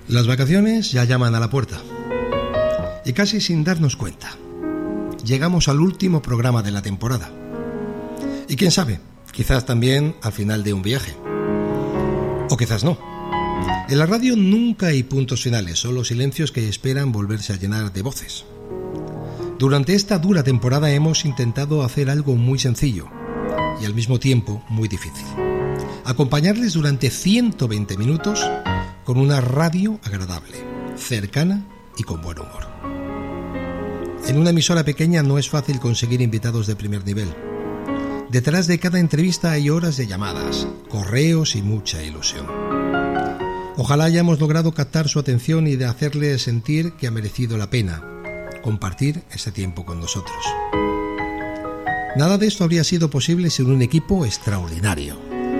Las vacaciones ya llaman a la puerta. Y casi sin darnos cuenta, llegamos al último programa de la temporada. Y quién sabe, quizás también al final de un viaje. O quizás no. En la radio nunca hay puntos finales, solo silencios que esperan volverse a llenar de voces. Durante esta dura temporada hemos intentado hacer algo muy sencillo y al mismo tiempo muy difícil. Acompañarles durante 120 minutos con una radio agradable, cercana y con buen humor. En una emisora pequeña no es fácil conseguir invitados de primer nivel. Detrás de cada entrevista hay horas de llamadas, correos y mucha ilusión. Ojalá hayamos logrado captar su atención y de hacerle sentir que ha merecido la pena compartir este tiempo con nosotros. Nada de esto habría sido posible sin un equipo extraordinario.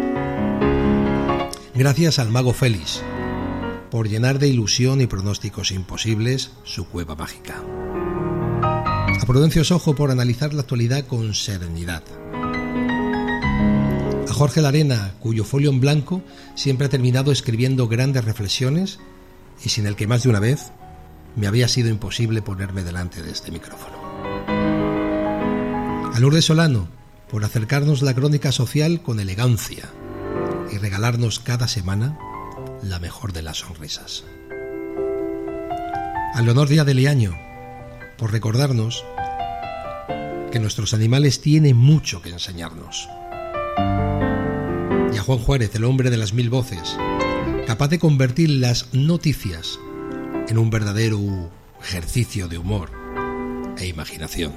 Gracias al mago Félix por llenar de ilusión y pronósticos imposibles su cueva mágica. A Prudencio Sojo por analizar la actualidad con serenidad. A Jorge Larena, cuyo folio en blanco siempre ha terminado escribiendo grandes reflexiones y sin el que más de una vez me había sido imposible ponerme delante de este micrófono. A Lourdes Solano, por acercarnos la crónica social con elegancia y regalarnos cada semana la mejor de las sonrisas. A Leonor Díaz de Leaño, por recordarnos que nuestros animales tienen mucho que enseñarnos. Y a Juan Juárez, el hombre de las 1000 voces, capaz de convertir las noticias en un verdadero ejercicio de humor e imaginación.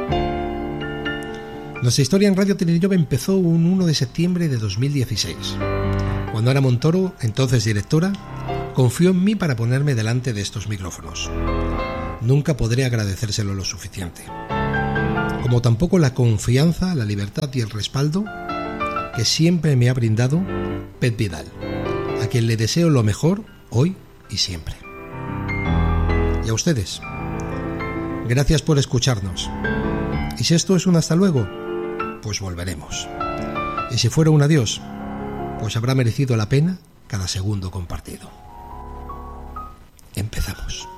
Nuestra historia en Radio Trinillova empezó un 1 de septiembre de 2016, cuando Ana Montoro, entonces directora, confió en mí para ponerme delante de estos micrófonos. Nunca podré agradecérselo lo suficiente. Como tampoco la confianza, la libertad y el respaldo que siempre me ha brindado Pep Vidal, a quien le deseo lo mejor hoy y siempre. Y a ustedes, gracias por escucharnos. Y si esto es un hasta luego, pues volveremos. Y si fuera un adiós, pues habrá merecido la pena cada segundo compartido. Empezamos.